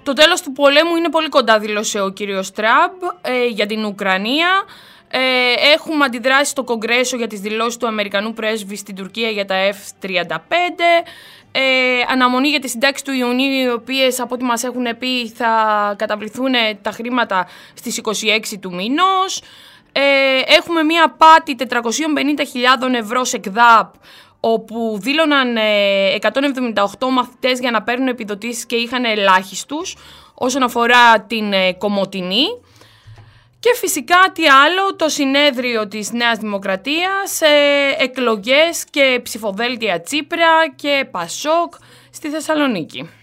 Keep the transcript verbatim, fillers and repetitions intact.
Το τέλος του πολέμου είναι πολύ κοντά, δήλωσε ο κύριος Τραμπ ε, για την Ουκρανία. Ε, έχουμε αντιδράσει στο Κογκρέσο για τις δηλώσεις του Αμερικανού πρέσβη στην Τουρκία για τα εφ τριάντα πέντε. Ε, αναμονή για τη συντάξη του Ιουνίου, οι οποίες από ό,τι μας έχουν πει θα καταβληθούν τα χρήματα στις είκοσι έξι του μηνός. Ε, έχουμε μία απάτη τετρακόσιες πενήντα χιλιάδες ευρώ σε ΚΔΑΠ, όπου δήλωναν εκατόν εβδομήντα οκτώ μαθητές για να παίρνουν επιδοτήσεις και είχαν ελάχιστους όσον αφορά την Κομοτηνή. Και φυσικά τι άλλο, το συνέδριο της Νέας Δημοκρατίας, ε, εκλογές και ψηφοδέλτια Τσίπρα και Πασόκ στη Θεσσαλονίκη.